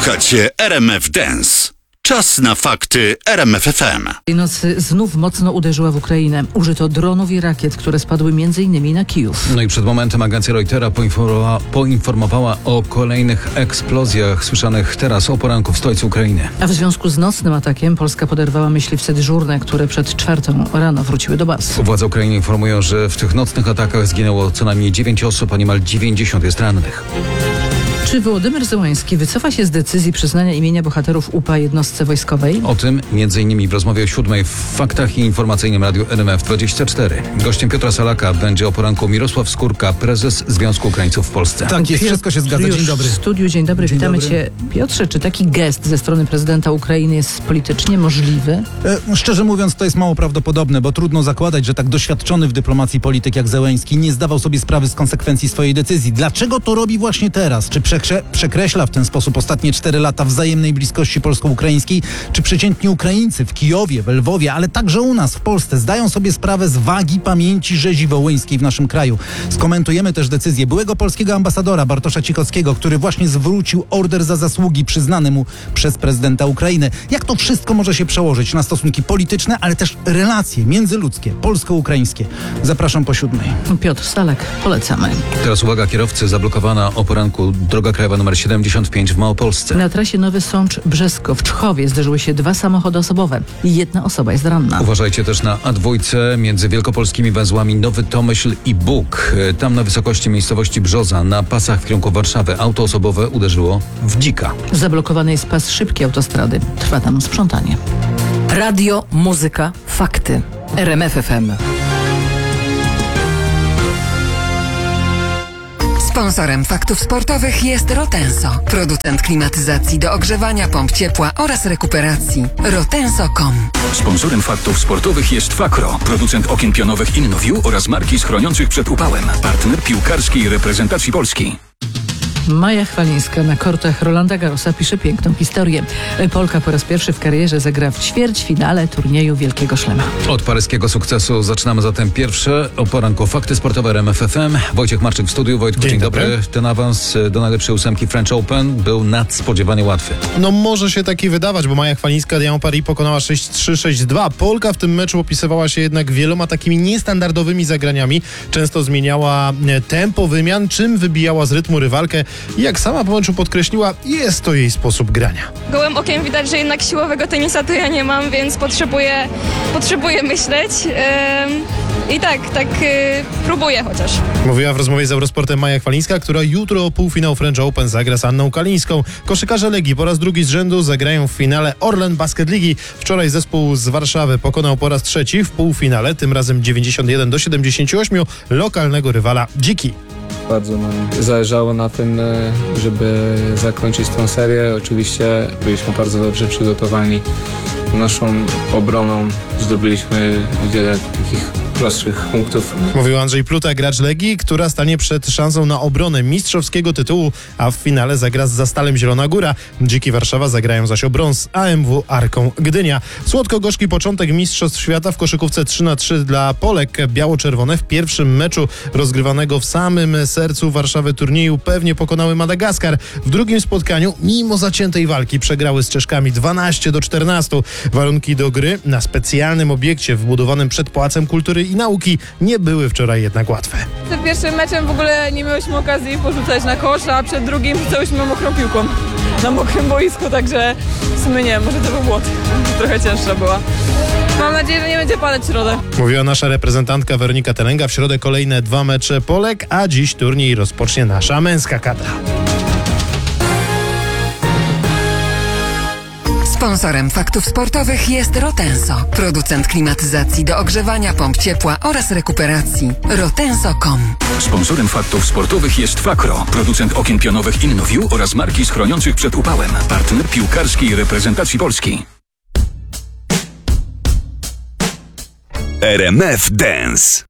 Słuchacie RMF Dance. Czas na fakty RMF FM. Tej nocy znów mocno uderzyła w Ukrainę. Użyto dronów i rakiet, które spadły m.in. na Kijów. No i przed momentem agencja Reutera poinformowała o kolejnych eksplozjach słyszanych teraz o poranku w stolicy Ukrainy. A w związku z nocnym atakiem Polska poderwała myśliwce dyżurne, które przed 4 rano wróciły do baz. Władze Ukrainy informują, że w tych nocnych atakach zginęło co najmniej 9 osób, a niemal 90 jest rannych. Czy Wołodymyr Zełański wycofa się z decyzji przyznania imienia bohaterów UPA jednostce wojskowej? O tym m.in. w rozmowie o 7 w Faktach i Informacyjnym Radiu RMF24. Gościem Piotra Salaka będzie o poranku Mirosław Skórka, prezes Związku Ukraińców w Polsce. Tak jest, wszystko się zgadza. Dzień dobry. W studiu, dzień dobry, witamy Cię. Piotrze, czy taki gest ze strony prezydenta Ukrainy jest politycznie możliwy? Szczerze mówiąc, to jest mało prawdopodobne, bo trudno zakładać, że tak doświadczony w dyplomacji polityk jak Zełański nie zdawał sobie sprawy z konsekwencji swojej decyzji. Dlaczego to robi właśnie teraz? Czy przekreśla w ten sposób ostatnie 4 lata wzajemnej bliskości polsko-ukraińskiej? Czy przeciętni Ukraińcy w Kijowie, w Lwowie, ale także u nas w Polsce zdają sobie sprawę z wagi pamięci rzezi wołyńskiej w naszym kraju? Skomentujemy też decyzję byłego polskiego ambasadora Bartosza Cikockiego, który właśnie zwrócił order za zasługi przyznany mu przez prezydenta Ukrainy. Jak to wszystko może się przełożyć na stosunki polityczne, ale też relacje międzyludzkie, polsko-ukraińskie? Zapraszam po 7. Piotr Salak, polecamy. Teraz uwaga, kierowcy, zablokowana o poranku droga krajowa nr 75 w Małopolsce. Na trasie Nowy Sącz-Brzesko w Czchowie zderzyły się 2 samochody osobowe i 1 osoba jest ranna. Uważajcie też na A2 między wielkopolskimi węzłami Nowy Tomyśl i Bóg. Tam na wysokości miejscowości Brzoza, na pasach w kierunku Warszawy, auto osobowe uderzyło w dzika. Zablokowany jest pas szybki autostrady. Trwa tam sprzątanie. Radio, muzyka, fakty. RMF FM. Sponsorem faktów sportowych jest Rotenso, producent klimatyzacji do ogrzewania, pomp ciepła oraz rekuperacji. Rotenso.com. Sponsorem faktów sportowych jest Fakro, producent okien pionowych InnoView oraz marki schroniących przed upałem. Partner piłkarskiej reprezentacji Polski. Maja Chwalińska na kortach Rolanda Garrosa pisze piękną historię. Polka po raz pierwszy w karierze zagra w ćwierćfinale turnieju Wielkiego Szlema. Od paryskiego sukcesu zaczynamy zatem pierwsze o poranku fakty sportowe RMF FM. Wojciech Marczyk w studiu. Wojtku, dzień dobry. Ten awans do najlepszej 8 French Open był nadspodziewanie łatwy. No może się taki wydawać, bo Maja Chwalińska Diana Paris pokonała 6-3, 6-2. Polka w tym meczu opisywała się jednak wieloma takimi niestandardowymi zagraniami. Często zmieniała tempo wymian, czym wybijała z rytmu rywalkę. I jak sama po meczu podkreśliła, jest to jej sposób grania. Gołym okiem widać, że jednak siłowego tenisa to ja nie mam, więc potrzebuję myśleć. I tak próbuję chociaż. Mówiła w rozmowie z Eurosportem Maja Chwalińska, która jutro półfinał French Open zagra z Anną Kalińską. Koszykarze Legii po raz drugi z rzędu zagrają w finale Orlen Basket Ligi. Wczoraj zespół z Warszawy pokonał po raz trzeci w półfinale, tym razem 91-78 lokalnego rywala Dziki. Bardzo nam zależało na tym, żeby zakończyć tę serię. Oczywiście byliśmy bardzo dobrze przygotowani. Naszą obroną zdobyliśmy wiele takich prostszych punktów. Mówił Andrzej Pluta, gracz Legii, która stanie przed szansą na obronę mistrzowskiego tytułu, a w finale zagra z Zastalem Zielona Góra. Dziki Warszawa zagrają zaś o brąz AMW Arką Gdynia. Słodko-gorzki początek Mistrzostw Świata w koszykówce 3-3 dla Polek. Biało-czerwone w pierwszym meczu rozgrywanego w samym sercu Warszawy turnieju pewnie pokonały Madagaskar. W drugim spotkaniu, mimo zaciętej walki, przegrały z Czeszkami 12-14. Warunki do gry na specjalnym obiekcie wbudowanym przed Pałacem Kultury i Nauki nie były wczoraj jednak łatwe. Przed pierwszym meczem w ogóle nie miałyśmy okazji porzucać na kosz, a przed drugim rzucałyśmy mokrą piłką na mokrym boisku, także w sumie nie wiem, może to był błąd. Trochę cięższa była. Mam nadzieję, że nie będzie padać w środę. Mówiła nasza reprezentantka Weronika Telęga. W środę kolejne 2 mecze Polek, a dziś turniej rozpocznie nasza męska kadra. Sponsorem faktów sportowych jest Rotenso, producent klimatyzacji do ogrzewania, pomp ciepła oraz rekuperacji. Rotenso.com. Sponsorem faktów sportowych jest Fakro, producent okien pionowych InnoView oraz marki schroniących przed upałem. Partner piłkarskiej reprezentacji Polski. RMF Dance.